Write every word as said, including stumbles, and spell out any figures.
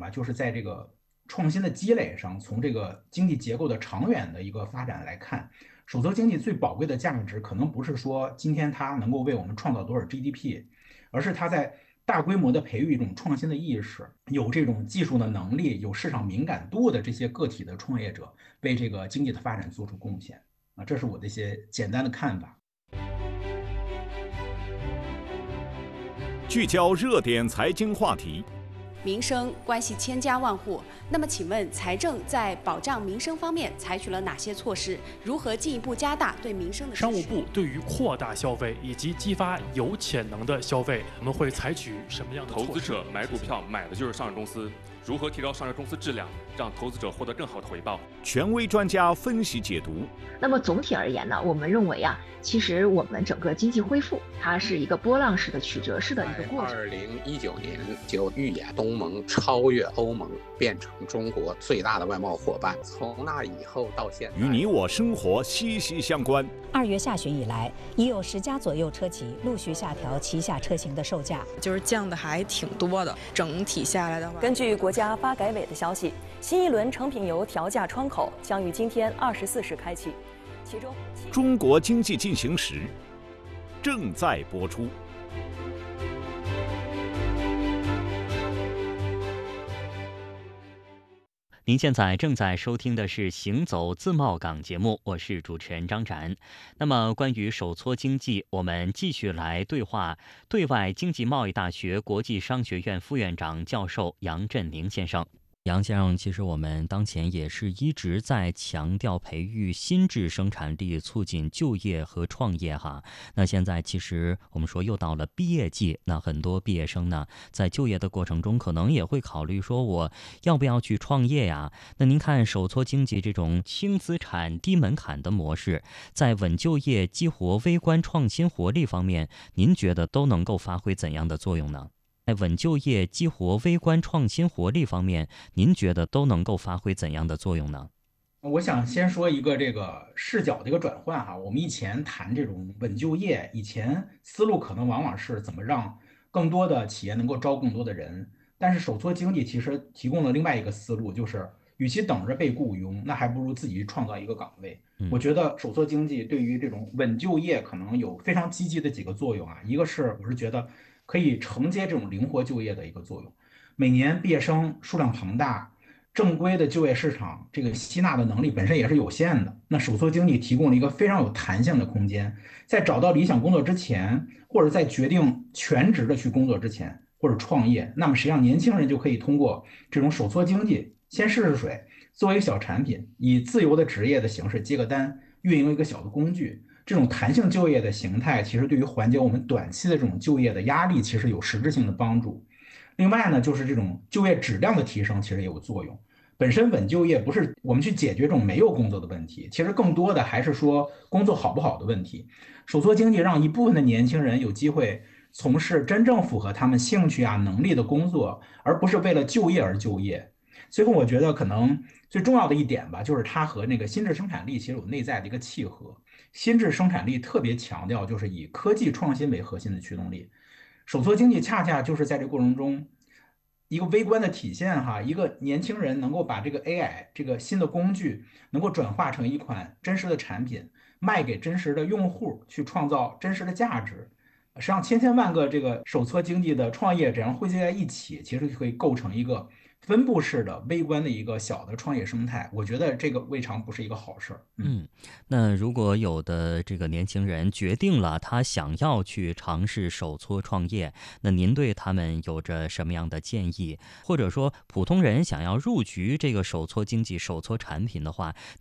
吧，就是在这个创新的积累上，从这个经济结构的长远的一个发展来看，手作经济最宝贵的价值，可能不是说今天它能够为我们创造多少 G D P，而是它在大规模的培育一种创新的意识，有这种技术的能力，有市场敏感度的这些个体的创业者，为这个经济的发展做出贡献啊，这是我的一些简单的看法。 聚焦热点财经话题。 民生关系千家万户，那么请问财政在保障民生方面采取了哪些措施？如何进一步加大对民生的支持？ 商务部对于扩大消费以及激发有潜能的消费，我们会采取什么样的措施？ 投资者买股票买的就是上市公司，如何提高上市公司质量，让投资者获得更好的回报？ 权威专家分析解读。 那么总体而言呢，我们认为啊，其实我们整个经济恢复，它是一个波浪式的、曲折式的一个过程。 二零一九年就预演东盟超越欧盟，变成中国最大的外贸伙伴。从那以后到现在， 与你我生活息息相关。 二月下旬以来，已有十家左右车企陆续下调旗下车型的售价， 就是降的还挺多的。整体下来的话， 根据国家发改委的消息，新一轮成品油调价窗口将于今天二十四时开启。其中， 中国经济进行时正在播出。 您现在正在收听的是《行走自贸港》节目，我是主持人张展。那么，关于手搓经济，我们继续来对话对外经济贸易大学国际商学院副院长教授杨振宁先生。杨先生，其实我们当前也是一直在强调培育新质生产力，促进就业和创业哈。那现在其实我们说又到了毕业季，那很多毕业生呢，在就业的过程中，可能也会考虑说我要不要去创业呀？那您看手搓经济这种轻资产、低门槛的模式，在稳就业、激活微观创新活力方面，您觉得都能够发挥怎样的作用呢？在稳就业、激活微观创新活力方面，您觉得都能够发挥怎样的作用呢？ 我想先说一个这个视角的一个转换哈。我们以前谈这种稳就业，以前思路可能往往是怎么让更多的企业能够招更多的人，但是手搓经济其实提供了另外一个思路，就是与其等着被雇佣，那还不如自己创造一个岗位。 嗯、 我觉得手搓经济对于这种稳就业可能有非常积极的几个作用啊。一个是我是觉得可以承接这种灵活就业的一个作用。每年毕业生数量庞大，正规的就业市场这个吸纳的能力本身也是有限的。那手搓经济提供了一个非常有弹性的空间，在找到理想工作之前，或者在决定全职的去工作之前，或者创业，那么实际上年轻人就可以通过这种手搓经济先试试水，作为一个小产品，以自由的职业的形式接个单，运营一个小的工具。这种弹性就业的形态，其实对于缓解我们短期的这种就业的压力，其实有实质性的帮助。另外呢，就是这种就业质量的提升，其实也有作用。本身稳就业不是我们去解决这种没有工作的问题，其实更多的还是说工作好不好的问题。手搓经济让一部分的年轻人有机会从事真正符合他们兴趣啊能力的工作，而不是为了就业而就业。最后我觉得可能最重要的一点吧，就是它和那个新质生产力其实有内在的一个契合。新质生产力特别强调就是以科技创新为核心的驱动力，手搓经济恰恰就是在这个过程中一个微观的体现哈。一个年轻人能够把这个 A I 这个新的工具能够转化成一款真实的产品，卖给真实的用户，去创造真实的价值。实际上千千万个这个手搓经济的创业者样汇集在一起，其实就可以构成一个分布式的微观的一个小的创业生态。我觉得这个未尝不是一个好事儿。 嗯，那如果有的这个年轻人决定了他想要去尝试手搓创业，那您对他们有着什么样的建议？或者说普通人想要入局这个手搓经济、手搓产品的话，